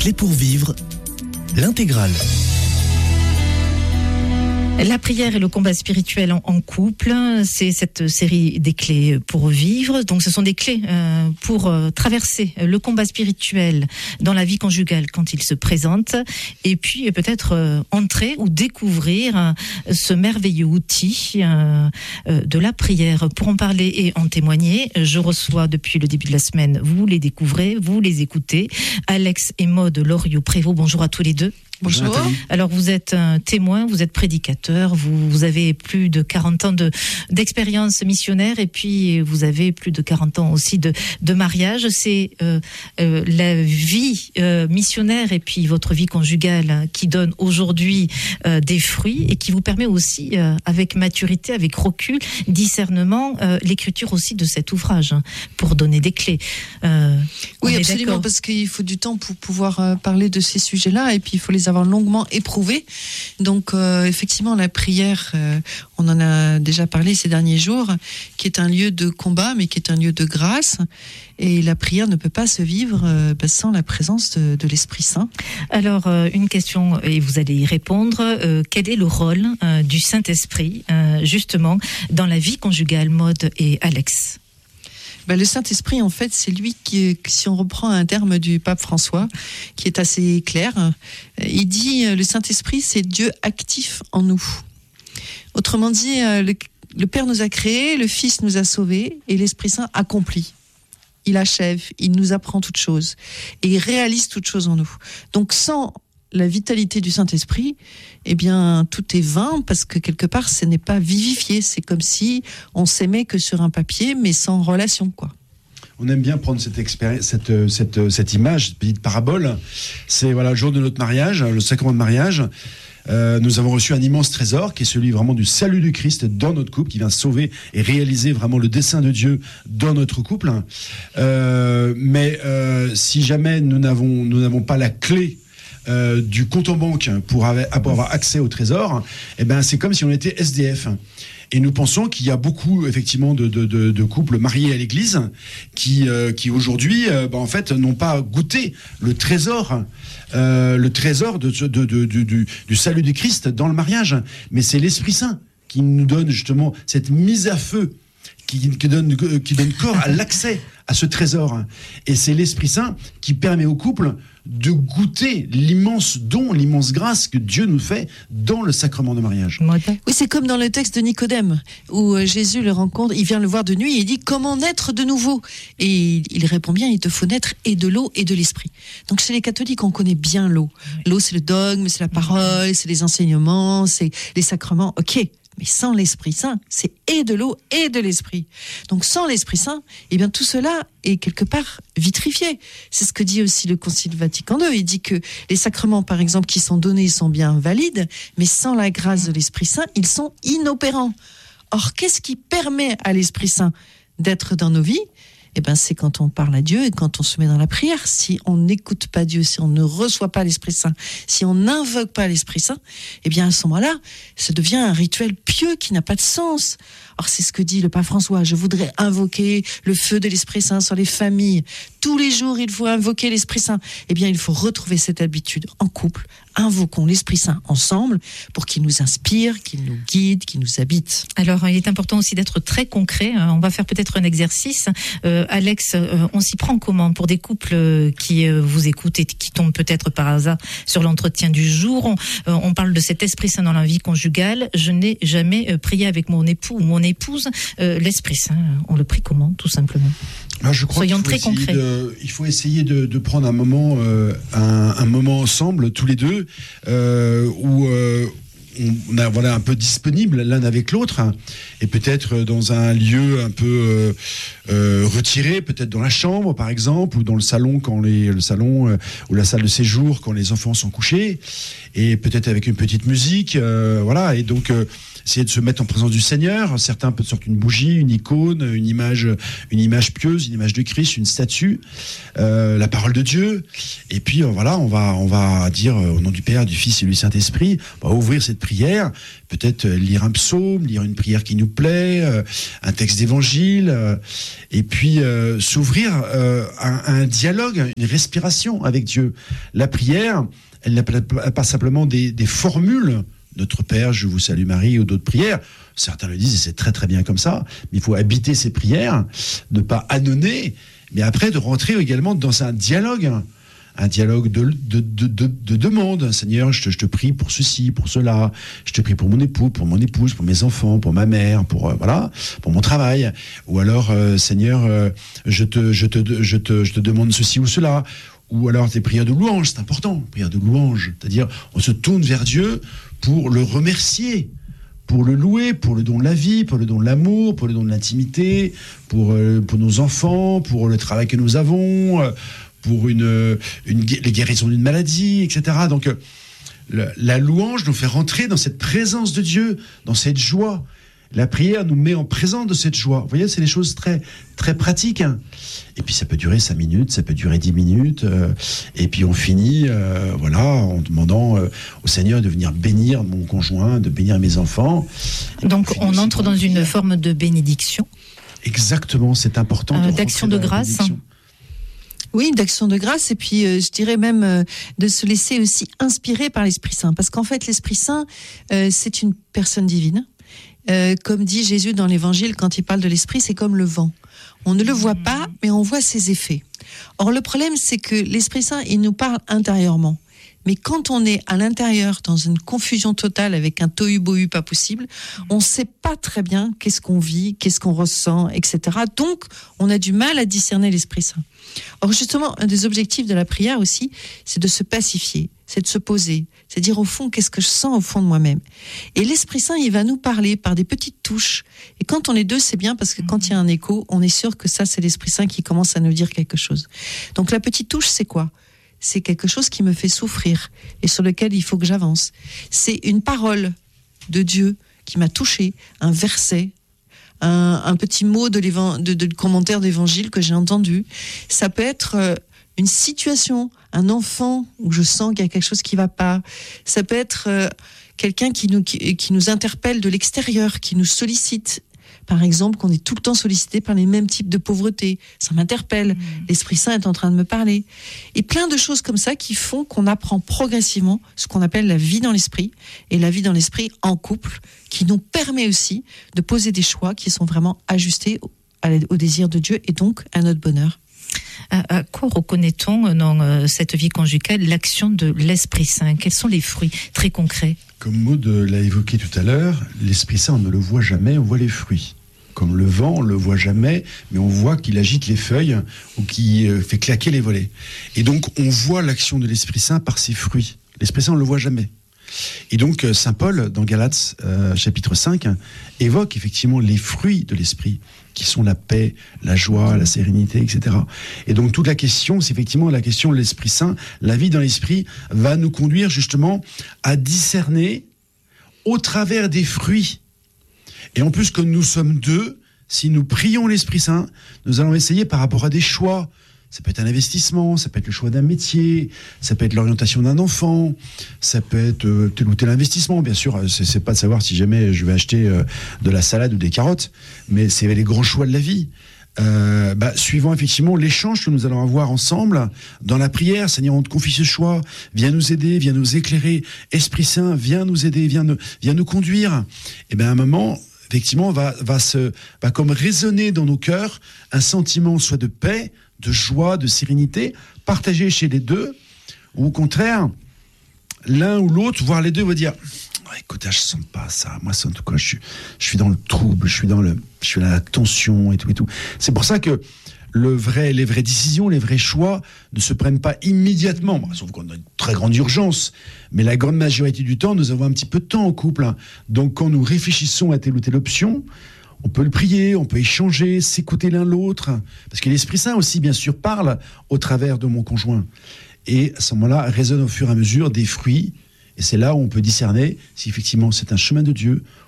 clés pour vivre, l'intégrale. La prière et le combat spirituel en couple, c'est cette série des clés pour vivre. Donc ce sont des clés pour traverser le combat spirituel dans la vie conjugale quand il se présente, et puis peut-être entrer ou découvrir ce merveilleux outil de la prière. Pour en parler et en témoigner, je reçois depuis le début de la semaine, vous les découvrez, vous les écoutez, Alex et Maude Loriot-Prévost. Bonjour à tous les deux. Bonjour. Alors vous êtes un témoin, vous êtes prédicateur, vous avez plus de 40 ans d'expérience missionnaire, et puis vous avez plus de 40 ans aussi de mariage. C'est la vie missionnaire et puis votre vie conjugale qui donne aujourd'hui des fruits et qui vous permet aussi, avec maturité, avec recul, discernement, l'écriture aussi de cet ouvrage pour donner des clés. Oui, absolument, parce qu'il faut du temps pour pouvoir parler de ces sujets-là, et puis il faut les avoir longuement éprouvés. Donc effectivement, la prière, on en a déjà parlé ces derniers jours, qui est un lieu de combat, mais qui est un lieu de grâce. Et la prière ne peut pas se vivre sans la présence de l'Esprit Saint. Alors, une question, et vous allez y répondre. Quel est le rôle du Saint-Esprit, justement, dans la vie conjugale, Maude et Alex ? Le Saint-Esprit, en fait, c'est lui qui, si on reprend un terme du pape François, qui est assez clair, il dit le Saint-Esprit, c'est Dieu actif en nous. Autrement dit, le Père nous a créés, le Fils nous a sauvés, et l'Esprit Saint accomplit. Il achève, il nous apprend toutes choses, et il réalise toutes choses en nous. Donc, sans la vitalité du Saint-Esprit, eh bien, tout est vain, parce que quelque part, ce n'est pas vivifié. C'est comme si on s'aimait que sur un papier, mais sans relation, quoi. On aime bien prendre cette image, cette petite parabole. C'est le jour de notre mariage, le sacrement de mariage. Nous avons reçu un immense trésor qui est celui vraiment du salut du Christ dans notre couple, qui vient sauver et réaliser vraiment le dessein de Dieu dans notre couple. Mais si jamais nous n'avons pas la clé du compte en banque pour avoir accès au trésor, c'est comme si on était SDF. Et nous pensons qu'il y a beaucoup, effectivement, de couples mariés à l'église qui aujourd'hui, en fait, n'ont pas goûté le trésor du salut du Christ dans le mariage. Mais c'est l'Esprit Saint qui nous donne justement cette mise à feu, qui donne corps à l'accès à ce trésor. Et c'est l'Esprit Saint qui permet au couple de goûter l'immense don, l'immense grâce que Dieu nous fait dans le sacrement de mariage. Oui, c'est comme dans le texte de Nicodème, où Jésus le rencontre, il vient le voir de nuit et il dit « Comment naître de nouveau ?» Et il répond bien « Il te faut naître et de l'eau et de l'esprit ». Donc chez les catholiques, on connaît bien l'eau. L'eau, c'est le dogme, c'est la parole, c'est les enseignements, c'est les sacrements, ok. Mais sans l'Esprit Saint, c'est et de l'eau et de l'Esprit. Donc sans l'Esprit Saint, eh bien tout cela est quelque part vitrifié. C'est ce que dit aussi le Concile Vatican II. Il dit que les sacrements, par exemple, qui sont donnés sont bien valides, mais sans la grâce de l'Esprit Saint, ils sont inopérants. Or, qu'est-ce qui permet à l'Esprit Saint d'être dans nos vies ? C'est quand on parle à Dieu et quand on se met dans la prière. Si on n'écoute pas Dieu, si on ne reçoit pas l'Esprit Saint, si on n'invoque pas l'Esprit Saint, à ce moment-là, ça devient un rituel pieux qui n'a pas de sens. Or, c'est ce que dit le pape François. Je voudrais invoquer le feu de l'Esprit Saint sur les familles. Tous les jours, il faut invoquer l'Esprit Saint. Il faut retrouver cette habitude en couple. Invoquons l'Esprit Saint ensemble pour qu'il nous inspire, qu'il nous guide, qu'il nous habite. Alors, il est important aussi d'être très concret. On va faire peut-être un exercice. Alex, on s'y prend comment pour des couples qui vous écoutent et qui tombent peut-être par hasard sur l'entretien du jour? On parle de cet Esprit Saint dans la vie conjugale. Je n'ai jamais prié avec mon époux ou mon épouse. L'Esprit Saint, on le prie comment, tout simplement? Je crois Soyons très concrets. Il faut essayer de prendre un moment, un moment ensemble, tous les deux, où on a un peu disponible l'un avec l'autre, et peut-être dans un lieu un peu retiré, peut-être dans la chambre par exemple, ou dans le salon ou la salle de séjour quand les enfants sont couchés, et peut-être avec une petite musique, et donc essayer de se mettre en présence du Seigneur. Certains peuvent sortir une bougie, une icône, une image pieuse, une image de Christ, une statue, la parole de Dieu. Et puis voilà, on va dire au nom du Père, du Fils et du Saint-Esprit, on va ouvrir cette prière, peut-être lire un psaume, lire une prière qui nous plaît, un texte d'évangile, et puis s'ouvrir à un dialogue, une respiration avec Dieu. La prière, elle n'a pas simplement des formules, Notre Père, je vous salue Marie, ou d'autres prières. Certains le disent, et c'est très très bien comme ça, mais il faut habiter ces prières, ne pas ânonner, mais après de rentrer également dans un dialogue de demande. Seigneur, je te prie pour ceci, pour cela, je te prie pour mon époux, pour mon épouse, pour mes enfants, pour ma mère, pour mon travail. Ou alors, Seigneur, je te demande ceci ou cela. Ou alors des prières de louange, c'est important, prières de louange, c'est-à-dire on se tourne vers Dieu pour le remercier, pour le louer, pour le don de la vie, pour le don de l'amour, pour le don de l'intimité, pour nos enfants, pour le travail que nous avons, pour les guérisons d'une maladie, etc. Donc la louange nous fait rentrer dans cette présence de Dieu, dans cette joie. La prière nous met en présence de cette joie. Vous voyez, c'est des choses très, très pratiques. Et puis ça peut durer 5 minutes, ça peut durer 10 minutes. Et puis on finit en demandant au Seigneur de venir bénir mon conjoint, de bénir mes enfants. Donc on entre dans une forme de bénédiction. Exactement, c'est important. D'action de grâce. Oui, d'action de grâce, et puis je dirais même de se laisser aussi inspirer par l'Esprit Saint. Parce qu'en fait, l'Esprit Saint, c'est une personne divine. Comme dit Jésus dans l'Évangile, quand il parle de l'Esprit, c'est comme le vent. On ne le voit pas, mais on voit ses effets. Or, le problème, c'est que l'Esprit Saint, il nous parle intérieurement. Mais quand on est à l'intérieur, dans une confusion totale, avec un tohu-bohu pas possible, on ne sait pas très bien qu'est-ce qu'on vit, qu'est-ce qu'on ressent, etc. Donc, on a du mal à discerner l'Esprit Saint. Or, justement, un des objectifs de la prière aussi, c'est de se pacifier, c'est de se poser, c'est de dire au fond, qu'est-ce que je sens au fond de moi-même. Et l'Esprit Saint, il va nous parler par des petites touches. Et quand on est deux, c'est bien, parce que quand il y a un écho, on est sûr que ça, c'est l'Esprit Saint qui commence à nous dire quelque chose. Donc, la petite touche, c'est quoi ? C'est quelque chose qui me fait souffrir et sur lequel il faut que j'avance. C'est une parole de Dieu qui m'a touchée, un verset, un petit mot de commentaire d'évangile que j'ai entendu. Ça peut être une situation, un enfant où je sens qu'il y a quelque chose qui ne va pas. Ça peut être quelqu'un qui nous interpelle de l'extérieur, qui nous sollicite. Par exemple, qu'on est tout le temps sollicité par les mêmes types de pauvreté. Ça m'interpelle. L'Esprit Saint est en train de me parler. Et plein de choses comme ça qui font qu'on apprend progressivement ce qu'on appelle la vie dans l'esprit. Et la vie dans l'esprit en couple, qui nous permet aussi de poser des choix qui sont vraiment ajustés au désir de Dieu et donc à notre bonheur. À quoi reconnaît-on dans cette vie conjugale l'action de l'Esprit Saint ? Quels sont les fruits très concrets ? Comme Maud l'a évoqué tout à l'heure, l'Esprit Saint, on ne le voit jamais, on voit les fruits. Comme le vent, on ne le voit jamais, mais on voit qu'il agite les feuilles ou qu'il fait claquer les volets. Et donc, on voit l'action de l'Esprit Saint par ses fruits. L'Esprit Saint, on ne le voit jamais. Et donc, saint Paul, dans Galates, chapitre 5, évoque effectivement les fruits de l'Esprit, qui sont la paix, la joie, la sérénité, etc. Et donc, toute la question, c'est effectivement la question de l'Esprit Saint. La vie dans l'Esprit va nous conduire justement à discerner au travers des fruits. Et en plus, comme nous sommes deux, si nous prions l'Esprit Saint, nous allons essayer par rapport à des choix. Ça peut être un investissement, ça peut être le choix d'un métier, ça peut être l'orientation d'un enfant, ça peut être tel ou tel investissement. Bien sûr, c'est pas de savoir si jamais je vais acheter de la salade ou des carottes, mais c'est les grands choix de la vie. Suivant effectivement l'échange que nous allons avoir ensemble dans la prière, Seigneur, on te confie ce choix, viens nous aider, viens nous éclairer, Esprit Saint, viens nous aider, viens nous conduire. Et bien à un moment, effectivement, va comme résonner dans nos cœurs un sentiment soit de paix, de joie, de sérénité, partagé chez les deux, ou au contraire, l'un ou l'autre, voire les deux, va dire écoute, je sens pas ça. Moi, en tout cas, je suis dans le trouble, je suis dans la tension et tout. C'est pour ça que les vraies décisions, les vrais choix ne se prennent pas immédiatement, sauf qu'on a une très grande urgence. Mais la grande majorité du temps, nous avons un petit peu de temps en couple. Donc, quand nous réfléchissons à telle ou telle option, on peut le prier, on peut échanger, s'écouter l'un l'autre. Parce que l'Esprit Saint aussi, bien sûr, parle au travers de mon conjoint. Et à ce moment-là, résonne au fur et à mesure des fruits. Et c'est là où on peut discerner si effectivement c'est un chemin de Dieu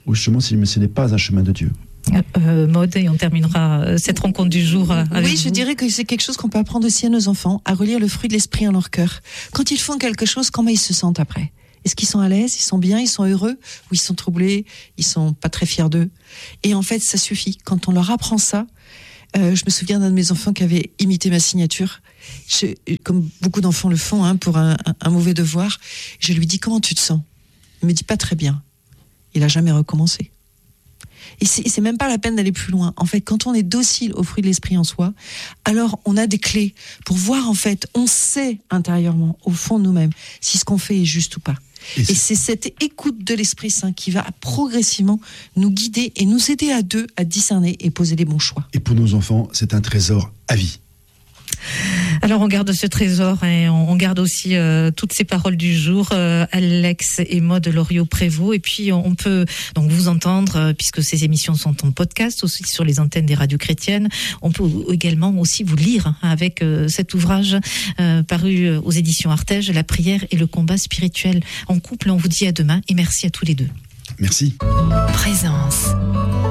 ou justement si ce n'est pas un chemin de Dieu. Maud, et on terminera cette rencontre du jour avec Oui, je dirais que c'est quelque chose qu'on peut apprendre aussi à nos enfants, à relire le fruit de l'esprit en leur cœur. Quand ils font quelque chose, comment ils se sentent après ? Est-ce qu'ils sont à l'aise, ils sont bien, ils sont heureux, ou ils sont troublés, ils sont pas très fiers d'eux ? Et en fait, ça suffit. Quand on leur apprend ça, je me souviens d'un de mes enfants qui avait imité ma signature. Comme beaucoup d'enfants le font pour un mauvais devoir, je lui dis « Comment tu te sens ?» Il me dit « Pas très bien ». Il a jamais recommencé. Et c'est même pas la peine d'aller plus loin. En fait, quand on est docile au fruit de l'esprit en soi, alors on a des clés pour voir, en fait, on sait intérieurement, au fond de nous-mêmes, si ce qu'on fait est juste ou pas. Et c'est cette écoute de l'Esprit Saint qui va progressivement nous guider et nous aider à discerner et poser les bons choix. Et pour nos enfants, c'est un trésor à vie. Alors on garde ce trésor et on garde aussi toutes ces paroles du jour, Alex et Maud Loriot-Prévost, et puis on peut donc vous entendre puisque ces émissions sont en podcast aussi sur les antennes des radios chrétiennes. On peut également aussi vous lire avec cet ouvrage paru aux éditions Artege, La prière et le combat spirituel en couple. On vous dit à demain et merci à tous les deux. Merci. Présence.